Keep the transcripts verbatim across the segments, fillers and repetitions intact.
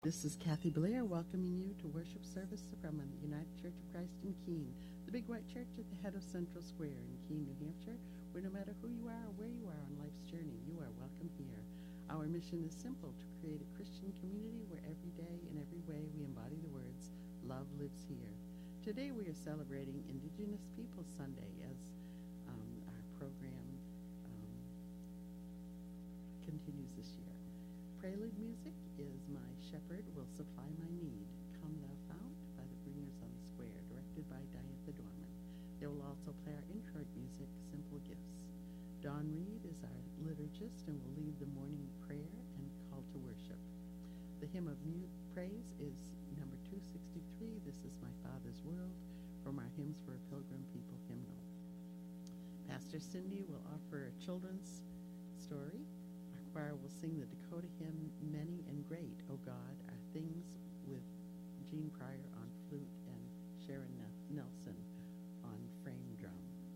This is Kathy Blair welcoming you to worship service from the United Church of Christ in Keene, the big white church at the head of Central Square in Keene, New Hampshire, where no matter who you are or where you are on life's journey, you are welcome here. Our mission is simple: to create a Christian community where every day and every way we embody the words, love lives here. Today we are celebrating Indigenous Peoples Sunday as um, our program um, continues this year. Prelude music is My Shepherd Will Supply My Need, Come Thou Fount by the Bringers on the Square, directed by Diantha Dorman. They will also play our intro music, Simple Gifts. Dawn Reed is our liturgist and will lead the morning prayer and call to worship. The hymn of mu- praise is number two sixty-three, This Is My Father's World, from our Hymns for a Pilgrim People hymnal. Pastor Cindy will offer a children's story. Our choir will sing the Dakota hymn, Many and Great, O God, Are Things, with Gene Pryor on flute and Sharon Nelson on frame drum.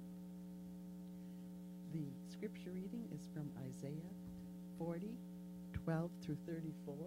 The scripture reading is from Isaiah forty, twelve through thirty-four.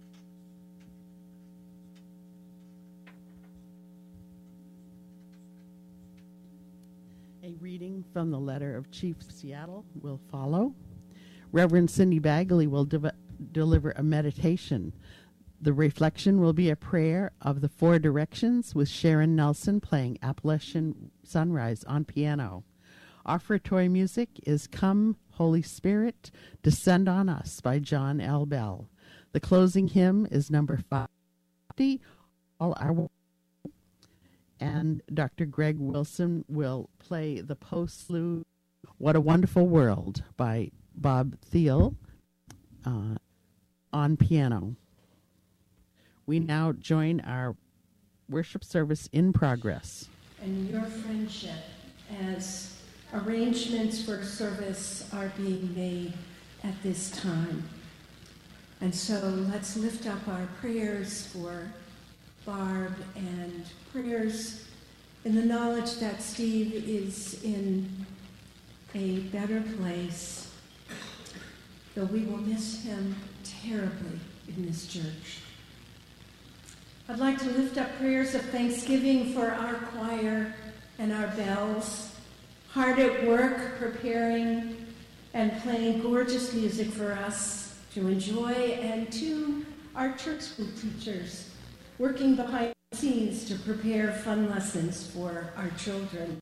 A reading from the letter of Chief Seattle will follow. Reverend Cindy Bagley will de- deliver a meditation. The reflection will be a prayer of the Four Directions with Sharon Nelson playing Appalachian Sunrise on piano. Offertory music is Come, Holy Spirit, Descend on Us by John L. Bell. The closing hymn is number five fifty, All Our And Doctor Greg Wilson will play the postlude, What a Wonderful World by Bob Thiel uh, on piano. We now join our worship service in progress. And your friendship as arrangements for service are being made at this time. And so let's lift up our prayers for Barb and prayers in the knowledge that Steve is in a better place, though we will miss him terribly in this church. I'd like to lift up prayers of thanksgiving for our choir and our bells, hard at work preparing and playing gorgeous music for us to enjoy, and to our church school teachers working behind the scenes to prepare fun lessons for our children.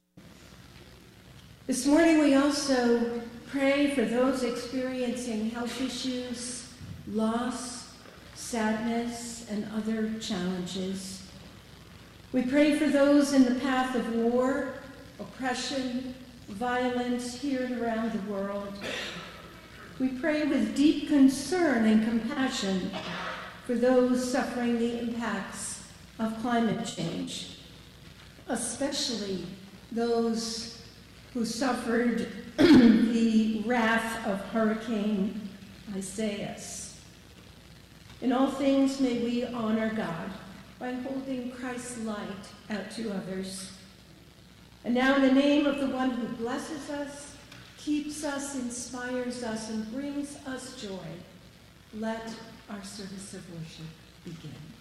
This morning we also pray for those experiencing health issues, loss, sadness, and other challenges. We pray for those in the path of war, oppression, violence here and around the world. We pray with deep concern and compassion for those suffering the impacts of climate change, especially those who suffered the wrath of Hurricane Isaias. In all things, may we honor God by holding Christ's light out to others. And now, in the name of the one who blesses us, keeps us, inspires us, and brings us joy, let our service of worship begin.